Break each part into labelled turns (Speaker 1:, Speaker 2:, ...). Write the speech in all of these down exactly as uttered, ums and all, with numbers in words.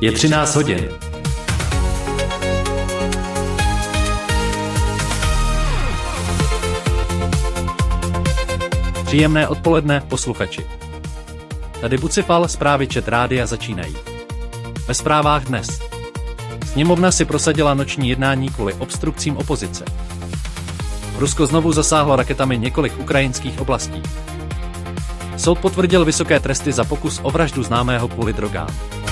Speaker 1: Je třináct hodin. Příjemné odpoledne, posluchači. Tady Bucifal, zprávy Čet rádia začínají. Ve zprávách dnes. Sněmovna si prosadila noční jednání kvůli obstrukcím opozice. Rusko znovu zasáhlo raketami několik ukrajinských oblastí. Soud potvrdil vysoké tresty za pokus o vraždu známého kvůli drogám.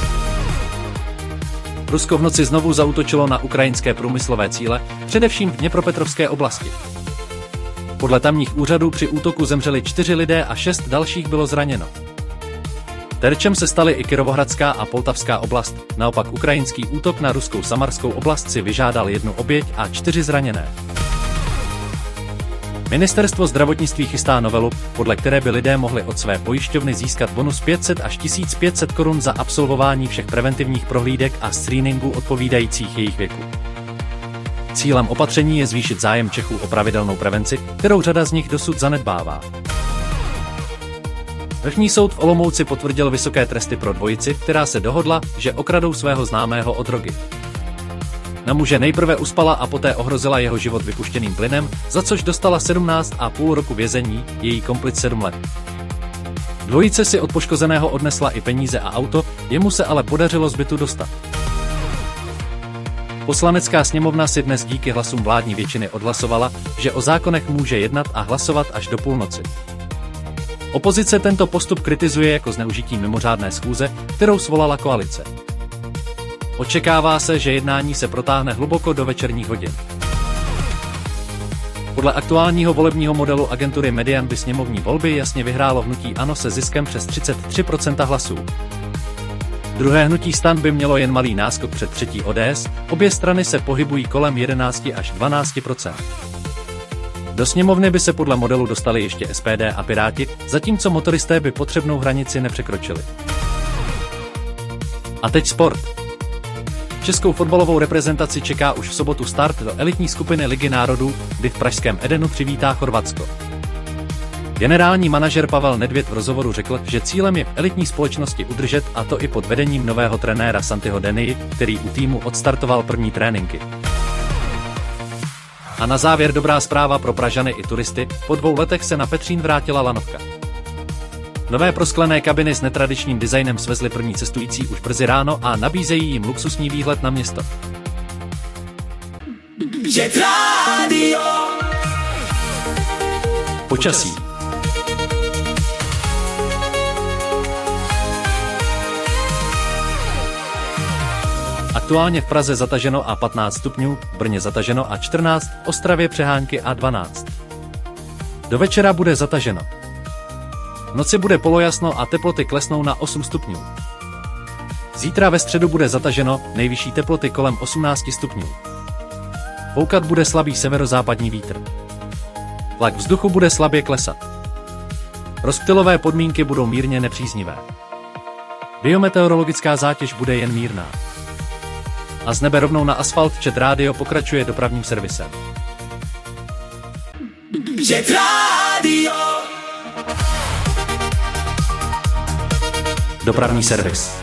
Speaker 1: Rusko v noci znovu zaútočilo na ukrajinské průmyslové cíle, především v Dněpropetrovské oblasti. Podle tamních úřadů při útoku zemřeli čtyři lidé a šest dalších bylo zraněno. Terčem se staly i Kirovohradská a Poltavská oblast, naopak ukrajinský útok na ruskou Samarskou oblast si vyžádal jednu oběť a čtyři zraněné. Ministerstvo zdravotnictví chystá novelu, podle které by lidé mohli od své pojišťovny získat bonus pět set až tisíc pět set korun za absolvování všech preventivních prohlídek a screeningů odpovídajících jejich věku. Cílem opatření je zvýšit zájem Čechů o pravidelnou prevenci, kterou řada z nich dosud zanedbává. Vrchní soud v Olomouci potvrdil vysoké tresty pro dvojici, která se dohodla, že okradou svého známého o drogy. Na muže nejprve uspala a poté ohrozila jeho život vypuštěným plynem, za což dostala sedmnáct a půl roku vězení, její komplic sedm let. Dvojice si od poškozeného odnesla i peníze a auto, jemu se ale podařilo z bytu dostat. Poslanecká sněmovna si dnes díky hlasům vládní většiny odhlasovala, že o zákonech může jednat a hlasovat až do půlnoci. Opozice tento postup kritizuje jako zneužití mimořádné schůze, kterou svolala koalice. Očekává se, že jednání se protáhne hluboko do večerních hodin. Podle aktuálního volebního modelu agentury Median by sněmovní volby jasně vyhrálo hnutí ANO se ziskem přes třicet tři procent hlasů. Druhé hnutí STAN by mělo jen malý náskok před třetí O D S, obě strany se pohybují kolem jedenáct až dvanáct procent. Do sněmovny by se podle modelu dostali ještě S P D a Piráti, zatímco motoristé by potřebnou hranici nepřekročili. A teď sport. Českou fotbalovou reprezentaci čeká už v sobotu start do elitní skupiny Ligy národů, kdy v pražském Edenu přivítá Chorvatsko. Generální manažer Pavel Nedvěd v rozhovoru řekl, že cílem je v elitní společnosti udržet, a to i pod vedením nového trenéra Santiho Denii, který u týmu odstartoval první tréninky. A na závěr dobrá zpráva pro Pražany i turisty, po dvou letech se na Petřín vrátila lanovka. Nové prosklené kabiny s netradičním designem svezly první cestující už brzy ráno a nabízejí jim luxusní výhled na město. Počasí. Aktuálně v Praze zataženo a patnáct stupňů, v Brně zataženo a čtrnáct, v Ostravě přehánky a dvanáct. Do večera bude zataženo. V noci bude polojasno a teploty klesnou na osm stupňů. Zítra ve středu bude zataženo, nejvyšší teploty kolem osmnáct stupňů. Foukat bude slabý severozápadní vítr. Tlak vzduchu bude slabě klesat. Rozptylové podmínky budou mírně nepříznivé. Biometeorologická zátěž bude jen mírná. A z nebe rovnou na asfalt Čet rádio pokračuje dopravním servisem. Čet rádio. Dopravní servis.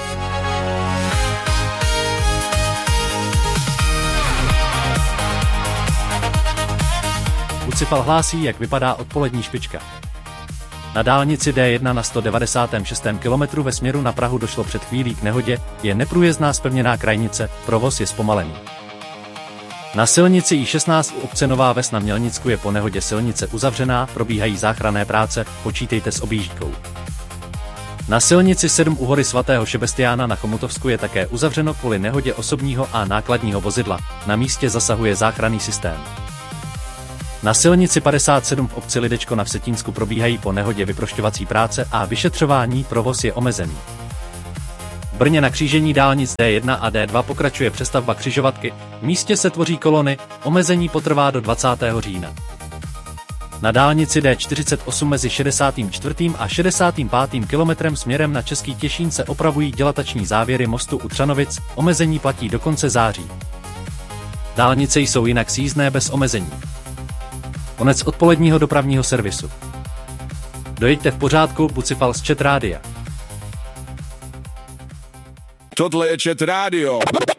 Speaker 1: Bucifal hlásí, jak vypadá odpolední špička. Na dálnici D jedna na sto devadesátém šestém kilometru ve směru na Prahu došlo před chvílí k nehodě, je neprůjezdná zpevněná krajnice, provoz je zpomalený. Na silnici I šestnáct u obce Nová Ves na Mělnicku je po nehodě silnice uzavřená, probíhají záchranné práce, počítejte s objížďkou. Na silnici sedm u hory svatého Šebestiána na Chomutovsku je také uzavřeno kvůli nehodě osobního a nákladního vozidla, na místě zasahuje záchranný systém. Na silnici padesát sedm v obci Lidečko na Vsetínsku probíhají po nehodě vyprošťovací práce a vyšetřování, provoz je omezený. V Brně na křížení dálnic D jedna a D dva pokračuje přestavba křižovatky, v místě se tvoří kolony, omezení potrvá do dvacátého října. Na dálnici D čtyřicet osm mezi šedesátým čtvrtým a šedesátým pátým kilometrem směrem na Český Těšín se opravují dělatační závěry mostu u Třanovic, omezení platí do konce září. Dálnice jsou jinak sjízdné bez omezení. Konec odpoledního dopravního servisu. Dojeďte v pořádku, Bucifal z Čet rádia.
Speaker 2: Tohle je Chat Radio.